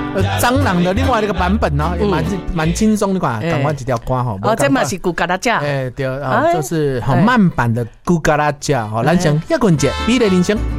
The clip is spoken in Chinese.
蟑螂的另外一个版本呢，也蛮轻松的吧？赶快几条歌哈。 哦，这嘛是古嘎拉架。 对，就是很慢版的古嘎拉架哈。咱先一棍节，美丽人生。